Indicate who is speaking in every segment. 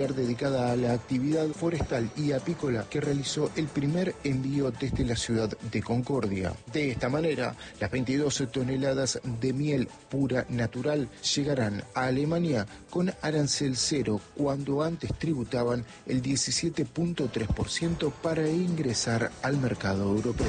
Speaker 1: dedicada a la actividad forestal y apícola que realizó el primer envío desde la ciudad de Concordia. De esta manera, las 22 toneladas de miel pura natural llegarán a Alemania con arancel cero, cuando antes tributaban el 17.3% para ingresar al mercado europeo.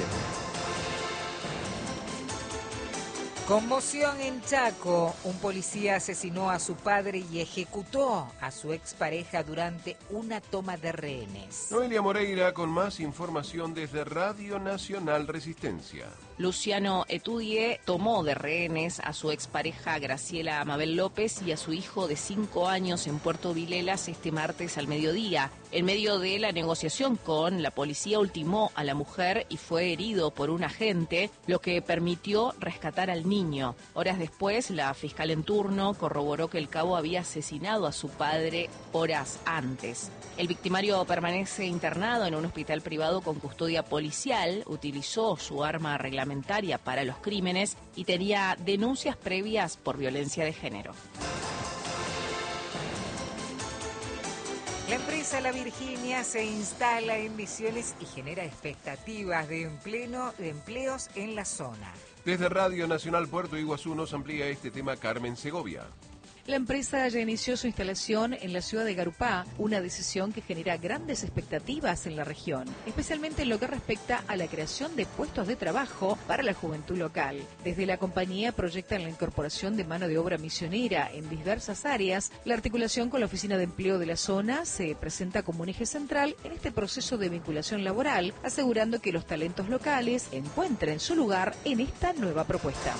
Speaker 2: Conmoción en Chaco. Un policía asesinó a su padre y ejecutó a su expareja durante una toma de rehenes.
Speaker 3: Noelia Moreira con más información desde Radio Nacional Resistencia.
Speaker 4: Luciano Etudie tomó de rehenes a su expareja Graciela Mabel López y a su hijo de 5 años en Puerto Vilelas este martes al mediodía. En medio de la negociación con la policía ultimó a la mujer y fue herido por un agente, lo que permitió rescatar al niño. Horas después, la fiscal en turno corroboró que el cabo había asesinado a su padre horas antes. El victimario permanece internado en un hospital privado con custodia policial, utilizó su arma reglamentaria para los crímenes y tenía denuncias previas por violencia de género.
Speaker 2: La empresa La Virginia se instala en Misiones y genera expectativas de empleos en la zona.
Speaker 3: Desde Radio Nacional Puerto Iguazú nos amplía este tema Carmen Segovia.
Speaker 5: La empresa ya inició su instalación en la ciudad de Garupá, una decisión que genera grandes expectativas en la región, especialmente en lo que respecta a la creación de puestos de trabajo para la juventud local. Desde la compañía proyectan la incorporación de mano de obra misionera en diversas áreas. La articulación con la Oficina de Empleo de la zona se presenta como un eje central en este proceso de vinculación laboral, asegurando que los talentos locales encuentren su lugar en esta nueva propuesta.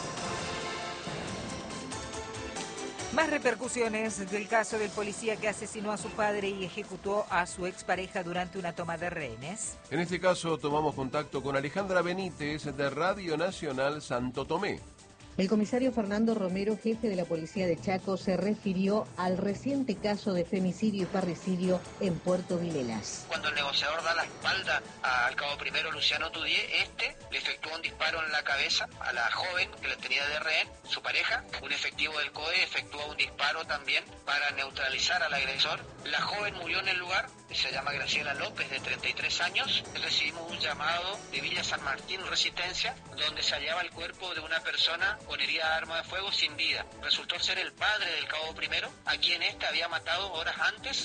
Speaker 2: Más repercusiones del caso del policía que asesinó a su padre y ejecutó a su expareja durante una toma de rehenes.
Speaker 3: En este caso tomamos contacto con Alejandra Benítez de Radio Nacional Santo Tomé.
Speaker 6: El comisario Fernando Romero, jefe de la policía de Chaco, se refirió al reciente caso de femicidio y parricidio en Puerto Vilelas.
Speaker 7: Cuando el negociador da la espalda al cabo primero Luciano Etudie, le efectuó un disparo en la cabeza a la joven que le tenía de rehén, su pareja. Un efectivo del COE efectuó un disparo también para neutralizar al agresor. La joven murió en el lugar, se llama Graciela López, de 33 años. Recibimos un llamado de Villa San Martín, Resistencia, donde se hallaba el cuerpo de una persona con herida de arma de fuego sin vida. Resultó ser el padre del cabo primero, a quien había matado horas antes.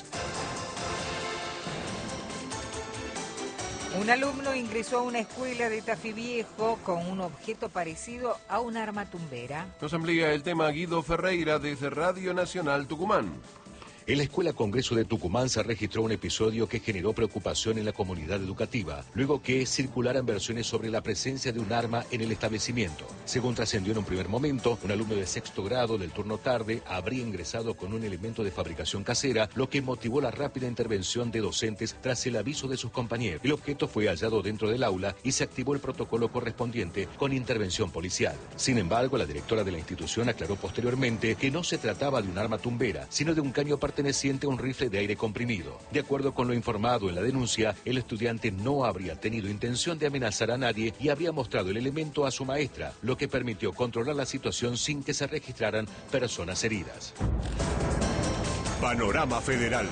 Speaker 2: Un alumno ingresó a una escuela de Tafí Viejo con un objeto parecido a un arma tumbera.
Speaker 3: Nos amplía el tema Guido Ferreira desde Radio Nacional Tucumán.
Speaker 8: En la Escuela Congreso de Tucumán se registró un episodio que generó preocupación en la comunidad educativa, luego que circularan versiones sobre la presencia de un arma en el establecimiento. Según trascendió en un primer momento, un alumno de 6º grado del turno tarde habría ingresado con un elemento de fabricación casera, lo que motivó la rápida intervención de docentes tras el aviso de sus compañeros. El objeto fue hallado dentro del aula y se activó el protocolo correspondiente con intervención policial. Sin embargo, la directora de la institución aclaró posteriormente que no se trataba de un arma tumbera, sino de un caño perteneciente a un rifle de aire comprimido. De acuerdo con lo informado en la denuncia, el estudiante no habría tenido intención de amenazar a nadie y habría mostrado el elemento a su maestra, lo que permitió controlar la situación sin que se registraran personas heridas.
Speaker 9: Panorama Federal.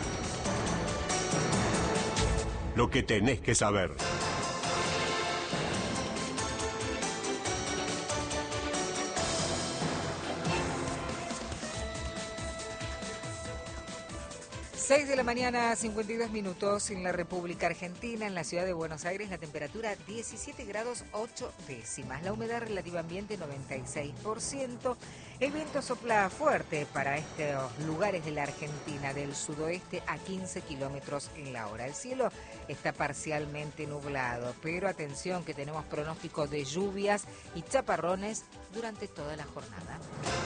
Speaker 9: Lo que tenés que saber.
Speaker 2: Seis de la mañana, 52 minutos en la República Argentina. En la ciudad de Buenos Aires la temperatura 17 grados 8 décimas. La humedad relativa ambiente 96%. El viento sopla fuerte para estos lugares de la Argentina, del sudoeste a 15 kilómetros en la hora. El cielo está parcialmente nublado, pero atención que tenemos pronóstico de lluvias y chaparrones durante toda la jornada.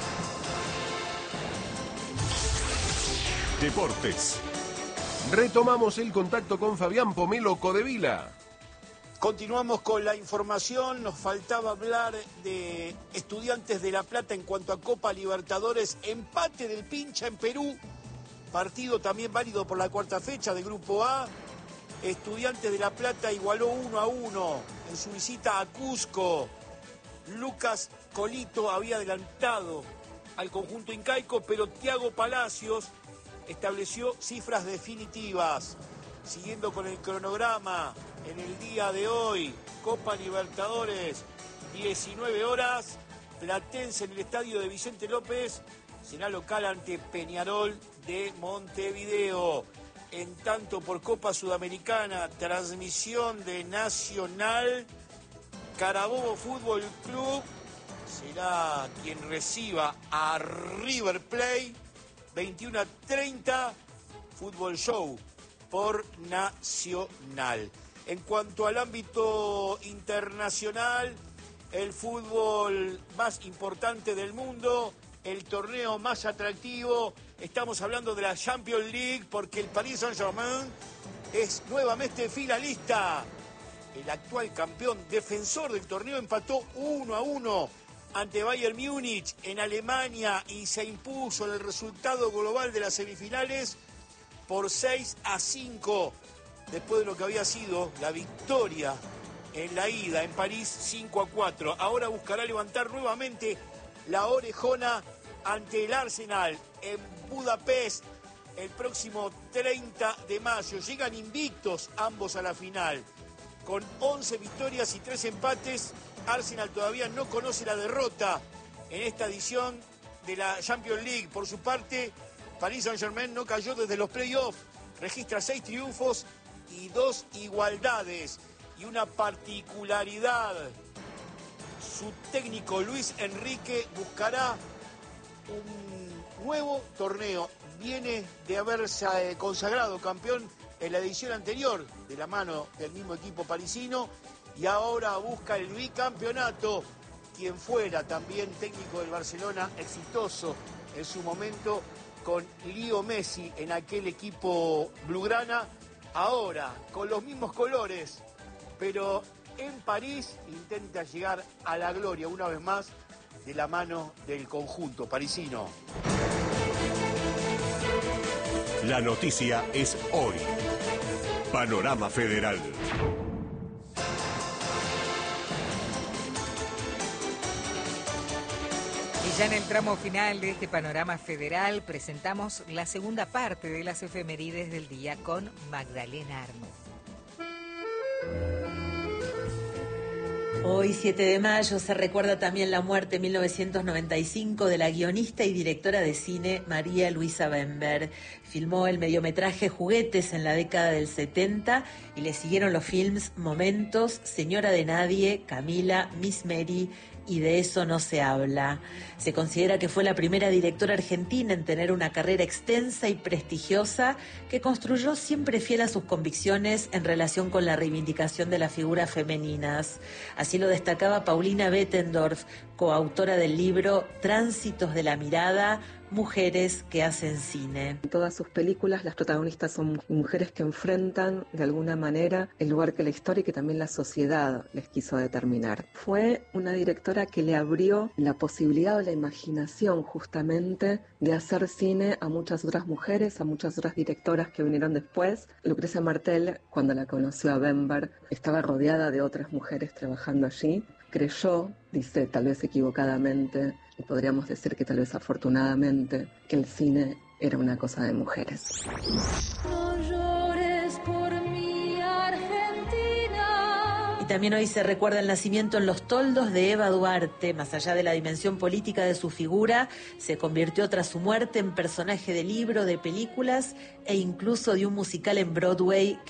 Speaker 9: Deportes.
Speaker 3: Retomamos el contacto con Fabián Pomelo Codevila.
Speaker 10: Continuamos con la información. Nos faltaba hablar de Estudiantes de La Plata en cuanto a Copa Libertadores. Empate del Pincha en Perú. Partido también válido por la cuarta fecha del Grupo A. Estudiantes de La Plata igualó 1-1 en su visita a Cusco. Lucas Colito había adelantado al conjunto incaico, pero Thiago Palacios estableció cifras definitivas. Siguiendo con el cronograma, en el día de hoy, Copa Libertadores, 19 horas, Platense en el estadio de Vicente López, será local ante Peñarol de Montevideo. En tanto, por Copa Sudamericana, transmisión de Nacional, Carabobo Fútbol Club será quien reciba a River Plate, 21:30, Fútbol Show por Nacional. En cuanto al ámbito internacional, el fútbol más importante del mundo, el torneo más atractivo, estamos hablando de la Champions League, porque el Paris Saint-Germain es nuevamente finalista. El actual campeón defensor del torneo empató 1-1 ante Bayern Múnich en Alemania y se impuso en el resultado global de las semifinales por 6-5, después de lo que había sido la victoria en la ida en París 5-4. Ahora buscará levantar nuevamente la orejona ante el Arsenal en Budapest el próximo 30 de mayo. Llegan invictos ambos a la final. Con 11 victorias y 3 empates, Arsenal todavía no conoce la derrota en esta edición de la Champions League. Por su parte, Paris Saint-Germain no cayó desde los playoffs. Registra 6 triunfos y 2 igualdades. Y una particularidad, su técnico Luis Enrique buscará un nuevo torneo. Viene de haberse consagrado campeón en la edición anterior de la mano del mismo equipo parisino y ahora busca el bicampeonato. Quien fuera también técnico del Barcelona, exitoso en su momento con Leo Messi en aquel equipo blaugrana, ahora con los mismos colores, pero en París intenta llegar a la gloria una vez más de la mano del conjunto parisino.
Speaker 9: La noticia es hoy. Panorama Federal.
Speaker 2: Y ya en el tramo final de este Panorama Federal presentamos la segunda parte de las efemérides del día con Magdalena Armo.
Speaker 11: Hoy, 7 de mayo, se recuerda también la muerte en 1995 de la guionista y directora de cine María Luisa Bember. Filmó el mediometraje Juguetes en la década del 70 y le siguieron los films Momentos, Señora de Nadie, Camila, Miss Mary y De eso no se habla. Se considera que fue la primera directora argentina en tener una carrera extensa y prestigiosa que construyó siempre fiel a sus convicciones en relación con la reivindicación de las figuras femeninas. Así lo destacaba Paulina Bettendorf, coautora del libro Tránsitos de la mirada, mujeres que hacen cine.
Speaker 12: En todas sus películas las protagonistas son mujeres que enfrentan de alguna manera el lugar que la historia y que también la sociedad les quiso determinar. Fue una directora que le abrió la posibilidad o la imaginación justamente de hacer cine a muchas otras mujeres, a muchas otras directoras que vinieron después. Lucrecia Martel, cuando la conoció a Bember, estaba rodeada de otras mujeres trabajando allí. Creyó, dice tal vez equivocadamente, y podríamos decir que tal vez afortunadamente, que el cine era una cosa de mujeres.
Speaker 11: No llores por mi Argentina. Y también hoy se recuerda el nacimiento en Los Toldos de Eva Duarte. Más allá de la dimensión política de su figura, se convirtió tras su muerte en personaje de libro, de películas e incluso de un musical en Broadway que